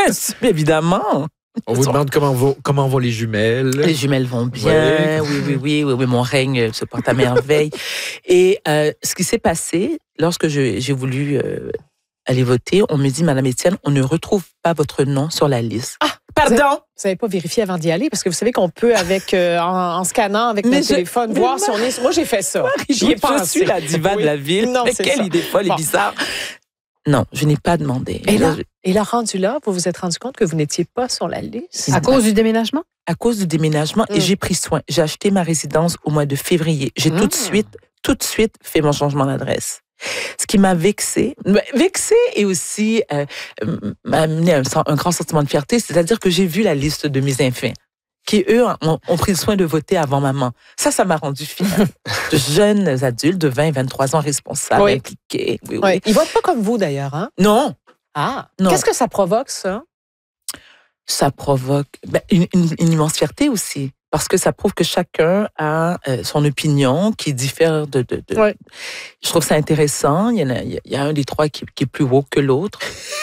Évidemment. On vous demande comment vont les jumelles. Les jumelles vont bien, oui, mon règne se porte à merveille. Et ce qui s'est passé, lorsque j'ai voulu aller voter, on me dit, Madame Étienne, on ne retrouve pas votre nom sur la liste. Ah, pardon? Vous n'avez pas vérifié avant d'y aller? Parce que vous savez qu'on peut, avec en scannant avec notre téléphone, voir si on est... Moi, j'ai fait ça. J'y ai pensé. Je suis la diva de la ville. Non, mais quelle idée folle et bizarre. Non, je n'ai pas demandé. Et là, rendu là, vous vous êtes rendu compte que vous n'étiez pas sur la liste? À cause du déménagement? À cause du déménagement, et j'ai pris soin. J'ai acheté ma résidence au mois de février. J'ai tout de suite fait mon changement d'adresse. Ce qui m'a vexée et aussi m'a amené un grand sentiment de fierté, c'est-à-dire que j'ai vu la liste de mes enfants qui, eux, ont pris le soin de voter avant maman. Ça m'a rendu fière. De jeunes adultes de 20 et 23 ans responsables, impliqués. Oui. Ils votent pas comme vous, d'ailleurs, hein? Non. Ah, non. Qu'est-ce que ça provoque, ça? Ça provoque une immense fierté aussi. Parce que ça prouve que chacun a son opinion qui diffère de... Je trouve ça intéressant. Il y a un des trois qui est plus haut que l'autre.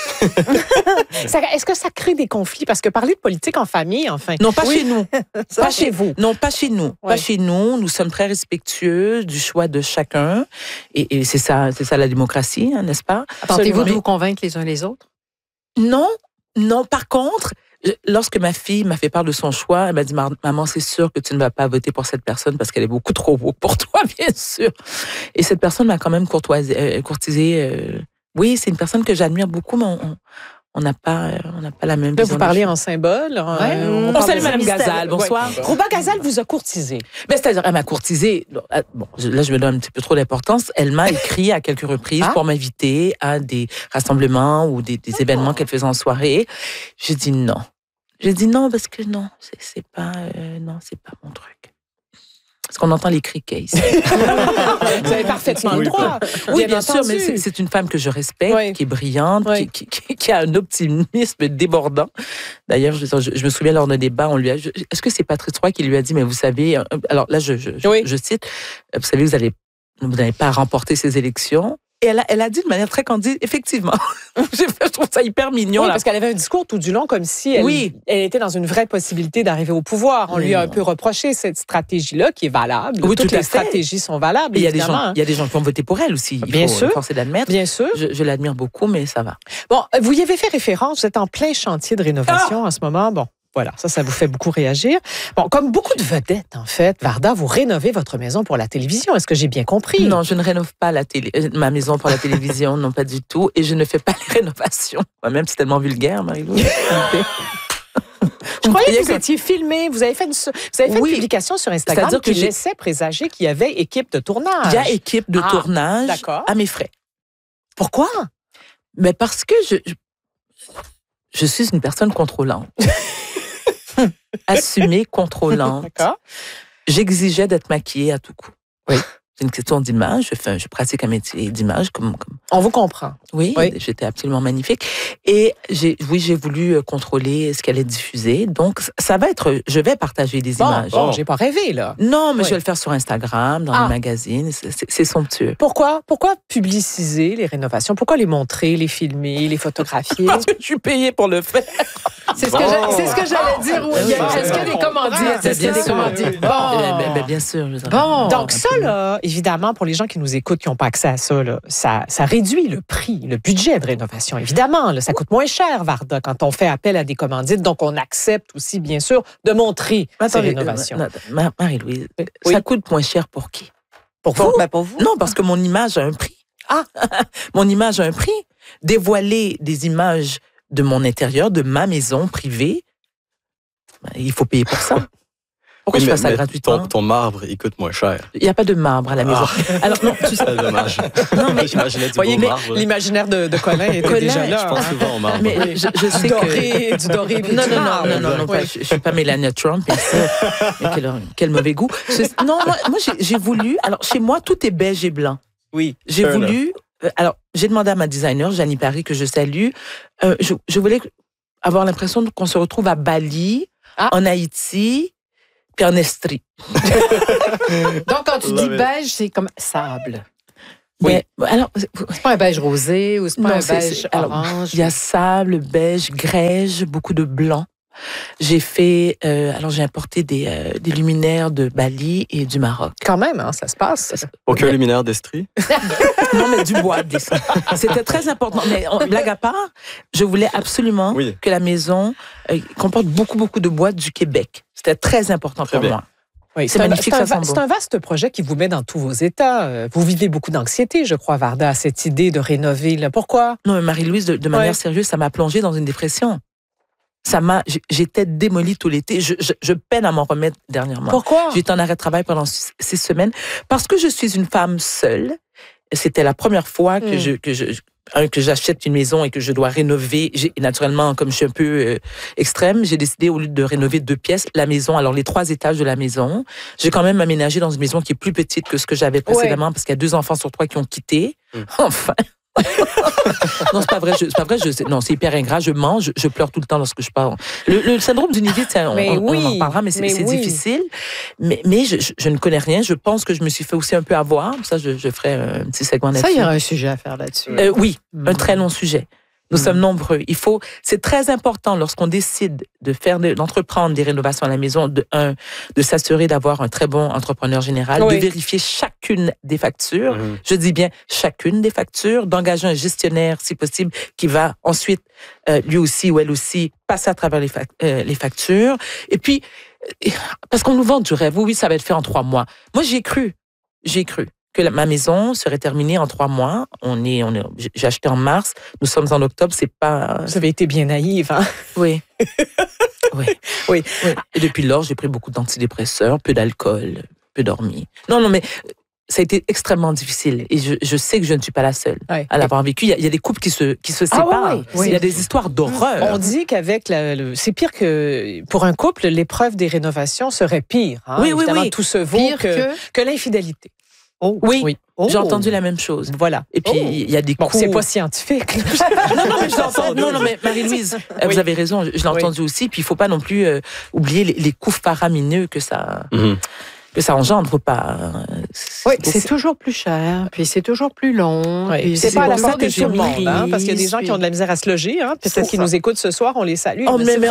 Est-ce que ça crée des conflits? Parce que parler de politique en famille, enfin... Non, pas chez nous. Pas chez vous. Non, pas chez nous. Pas chez nous. Nous sommes très respectueux du choix de chacun. Et c'est ça la démocratie, hein, n'est-ce pas? Tentez-vous de vous convaincre les uns les autres? Non. Par contre... Lorsque ma fille m'a fait part de son choix, elle m'a dit, maman, c'est sûr que tu ne vas pas voter pour cette personne parce qu'elle est beaucoup trop beau pour toi, bien sûr. Et cette personne m'a quand même courtisé. Oui, c'est une personne que j'admire beaucoup, mais on n'a pas la même vision. Vous parlez en symbole. On salue Mme Gazal, bonsoir. Rouba Gazal vous a courtisé. C'est-à-dire, elle m'a courtisé. Bon, là, je me donne un petit peu trop d'importance. Elle m'a écrit à quelques reprises pour m'inviter à des rassemblements ou des événements qu'elle faisait en soirée. J'ai dit non. Parce que non, c'est pas mon truc. Parce qu'on entend les criquets ici. Vous avez parfaitement le droit. Oui, bien sûr, mais c'est une femme que je respecte, qui est brillante, qui a un optimisme débordant. D'ailleurs, je me souviens lors d'un débat, on lui a... Est-ce que c'est Patrice Roy qui lui a dit, mais vous savez... Alors là, je cite, vous savez, vous n'allez pas remporter ces élections. Et elle a dit de manière très candide, effectivement. Je trouve ça hyper mignon. Oui, parce qu'elle avait un discours tout du long comme si elle était dans une vraie possibilité d'arriver au pouvoir. On lui a un peu reproché cette stratégie-là qui est valable. Oui, toutes les stratégies sont valables, évidemment. Il y a des gens qui ont voté pour elle aussi. Il faut forcer d'admettre. Bien sûr. Je l'admire beaucoup, mais ça va. Bon, vous y avez fait référence. Vous êtes en plein chantier de rénovation en ce moment. Bon. Voilà, ça vous fait beaucoup réagir. Bon, comme beaucoup de vedettes, en fait, Varda, vous rénovez votre maison pour la télévision. Est-ce que j'ai bien compris? Non, je ne rénove pas ma maison pour la télévision, non, pas du tout. Et je ne fais pas les rénovations. Moi-même, c'est tellement vulgaire, Marie-Lou. Je croyais que vous étiez filmé. Vous avez fait une publication sur Instagram qui laissait présager qu'il y avait équipe de tournage. Il y a équipe de tournage à mes frais. Pourquoi? Mais parce que je suis une personne contrôlante. Assumée, contrôlante. D'accord. J'exigeais d'être maquillée à tout coup. Oui. C'est une question d'image. Je pratique un métier d'image. Comme... On vous comprend. Oui. J'étais absolument magnifique. Et j'ai voulu contrôler ce qu'elle allait diffuser. Donc, je vais partager des images. Bon, j'ai pas rêvé, là. Non, mais je vais le faire sur Instagram, dans les magazines. C'est somptueux. Pourquoi publiciser les rénovations? Pourquoi les montrer, les filmer, les photographier? Parce que je suis payée pour le faire. C'est ce que j'allais dire. Est-ce qu'il y a des commandites? Est-ce qu'il y a des commandites? Bon. Bien sûr. Bon. Donc ça, là, évidemment, pour les gens qui nous écoutent, qui n'ont pas accès à ça, là, ça réduit le prix, le budget de rénovation. Évidemment, là, ça coûte moins cher, Varda, quand on fait appel à des commandites. Donc, on accepte aussi, bien sûr, de montrer ces rénovations. Marie-Louise, ça coûte moins cher pour qui? Pour vous? Pour vous? Non, parce que mon image a un prix. Mon image a un prix. Dévoiler des images de mon intérieur, de ma maison privée, il faut payer pour ça. Pourquoi je fais ça gratuitement? Ton marbre, il coûte moins cher. Il n'y a pas de marbre à la maison. Alors, non, c'est dommage. Non, mais j'imaginais du beau marbre. L'imaginaire de Colin était déjà là. Je pense souvent au marbre. Mais je sais du doré. Non, je ne suis pas Melania Trump, bien sûr. Quel mauvais goût. Non, moi j'ai voulu... Alors, chez moi, tout est beige et blanc. Oui. J'ai voulu... Alors, j'ai demandé à ma designer, Jeannie Paris, que je salue. Je voulais avoir l'impression qu'on se retrouve à Bali, en Haïti, puis en Estrie. Donc, quand tu dis beige, c'est comme sable. Ben, alors, C'est pas un beige rosé ou c'est pas un beige orange? il y a sable, beige, grège, beaucoup de blanc. J'ai fait, j'ai importé des luminaires de Bali et du Maroc. Quand même, hein, ça se passe. Aucun luminaire d'Estrie? Non, mais du bois. C'était très important. Mais blague à part, je voulais absolument que la maison comporte beaucoup de bois du Québec. C'était très important pour moi. Oui, c'est magnifique, ça sent bon. C'est un vaste projet qui vous met dans tous vos états. Vous vivez beaucoup d'anxiété, je crois, Varda, à cette idée de rénover. Là. Pourquoi? Non, mais Marie-Louise, de manière sérieuse, ça m'a plongée dans une dépression. J'étais démolie tout l'été. Je peine à m'en remettre dernièrement. Pourquoi? J'étais en arrêt de travail pendant 6 semaines parce que je suis une femme seule. C'était la première fois que j'achète une maison et que je dois rénover. Naturellement, comme je suis un peu extrême, j'ai décidé, au lieu de rénover 2 pièces, la maison, alors les 3 étages de la maison, j'ai quand même aménagé dans une maison qui est plus petite que ce que j'avais précédemment parce qu'il y a 2 enfants sur 3 qui ont quitté. Enfin... Non, c'est pas vrai. Non, c'est hyper ingrat. Je mange, je pleure tout le temps lorsque je parle. Le syndrome du nid-vide, on en parlera, mais c'est difficile. Mais je ne connais rien. Je pense que je me suis fait aussi un peu avoir. Ça, je ferai un petit segment là-dessus. Ça, il y aura un sujet à faire là-dessus. Oui, un très long sujet. Nous sommes nombreux. C'est très important lorsqu'on décide d'entreprendre des rénovations à la maison, de s'assurer d'avoir un très bon entrepreneur général, de vérifier chacune des factures. Je dis bien chacune des factures, d'engager un gestionnaire, si possible, qui va ensuite, lui aussi ou elle aussi, passer à travers les factures. Et puis, parce qu'on nous vend du rêve. Oui, ça va être fait en 3 mois. Moi, j'ai cru que ma maison serait terminée en 3 mois. J'ai acheté en mars. Nous sommes en octobre. C'est pas. Vous avez été bien naïve, hein? Oui. Oui. Et depuis lors, j'ai pris beaucoup d'antidépresseurs, peu d'alcool, peu dormi. Non, mais ça a été extrêmement difficile. Et je sais que je ne suis pas la seule à l'avoir vécu. Il y a des couples qui se séparent. Il y a des histoires d'horreur. On dit qu'avec c'est pire que pour un couple, l'épreuve des rénovations serait pire. Hein? Évidemment, tout se vaut que l'infidélité. Oui. J'ai entendu la même chose. Voilà. Et puis, il y a des coups... c'est pas scientifique. Non, mais Marie-Louise, vous avez raison, je l'ai entendu aussi. Puis, il ne faut pas non plus oublier les coûts faramineux que ça engendre. Faut pas... c'est toujours plus cher, puis c'est toujours plus long. Puis c'est pas à la portée de tout le monde, hein, parce qu'il y a des gens qui ont de la misère à se loger. Hein, peut-être qu'ils nous écoutent ce soir, on les salue.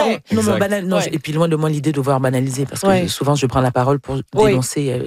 Et puis, loin de moi l'idée de devoir banaliser, parce que souvent, je prends la parole pour dénoncer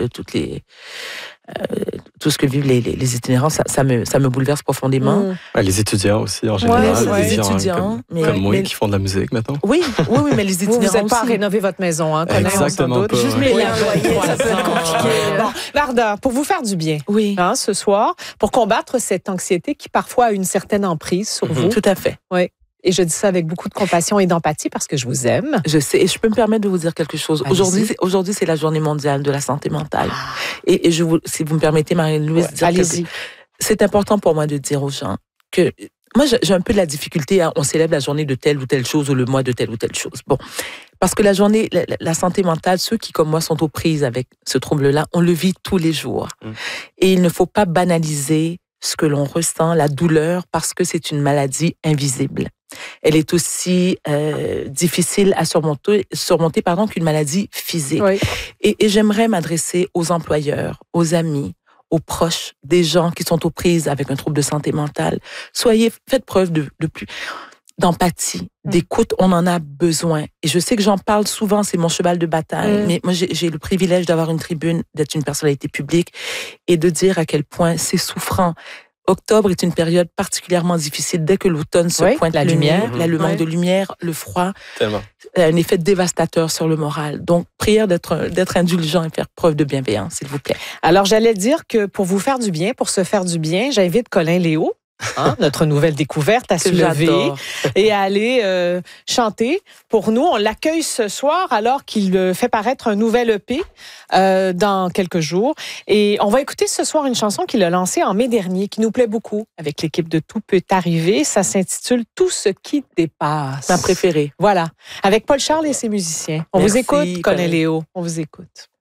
tout ce que vivent les itinérants, ça me bouleverse profondément. Les étudiants aussi, en général. Les étudiants comme moi, qui font de la musique, mettons. Oui, mais les étudiants vous n'êtes pas à rénover votre maison, hein? Exactement pas. Juste les loyers, ça peut être compliqué. Bon, Varda, pour vous faire du bien, ce soir, pour combattre cette anxiété qui parfois a une certaine emprise sur vous. Tout à fait. Oui. Et je dis ça avec beaucoup de compassion et d'empathie parce que je vous aime. Je sais. Et je peux me permettre de vous dire quelque chose. Aujourd'hui, c'est la journée mondiale de la santé mentale. Et si vous me permettez, Marie-Louise, c'est important pour moi de dire aux gens que moi, j'ai un peu de la difficulté. On célèbre la journée de telle ou telle chose ou le mois de telle ou telle chose. Bon. Parce que la journée, la santé mentale, ceux qui, comme moi, sont aux prises avec ce trouble-là, on le vit tous les jours. Et il ne faut pas banaliser ce que l'on ressent, la douleur, parce que c'est une maladie invisible. Elle est aussi difficile à surmonter qu'une maladie physique. Et j'aimerais m'adresser aux employeurs, aux amis, aux proches des gens qui sont aux prises avec un trouble de santé mentale. Faites preuve d'empathie, d'écoute, on en a besoin. Et je sais que j'en parle souvent, c'est mon cheval de bataille, mais moi j'ai le privilège d'avoir une tribune, d'être une personnalité publique et de dire à quel point c'est souffrant. Octobre est une période particulièrement difficile. Dès que l'automne se pointe, la lumière, le manque de lumière, le froid, tellement. Un effet dévastateur sur le moral. Donc, prière d'être indulgent et faire preuve de bienveillance, s'il vous plaît. Alors, j'allais dire que pour vous faire du bien, pour se faire du bien, j'invite Colin Léo, notre nouvelle découverte, à se lever et à aller chanter. Pour nous, on l'accueille ce soir alors qu'il fait paraître un nouvel EP dans quelques jours. Et on va écouter ce soir une chanson qu'il a lancée en mai dernier, qui nous plaît beaucoup avec l'équipe de Tout peut arriver. Ça s'intitule « Tout ce qui dépasse ». Ma préférée. Voilà. Avec Paul Charles et ses musiciens. On vous écoute, Colin Léo. On vous écoute.